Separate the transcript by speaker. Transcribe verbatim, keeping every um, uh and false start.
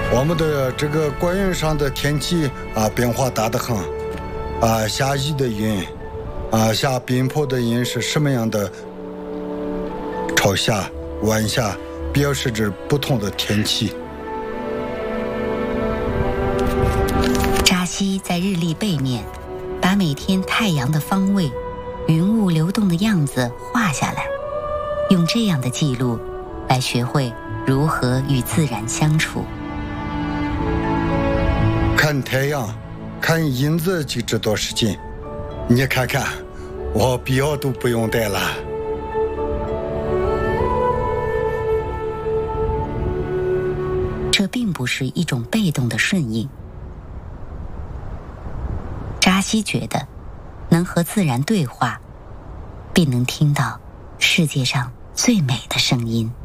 Speaker 1: 我们的这个官云上的天气啊变化大得很啊，下雨的云啊，下冰雹的云是什么样的朝下晚下，表示着不同的天气。
Speaker 2: 扎西在日历背面把每天太阳的方位、云雾流动的样子画下来，用这样的记录来学会如何与自然相处。
Speaker 1: 看太阳，看银子就知道时间。你看看，我表都不用带了。
Speaker 2: 这并不是一种被动的顺应。扎西觉得，能和自然对话，便能听到世界上最美的声音。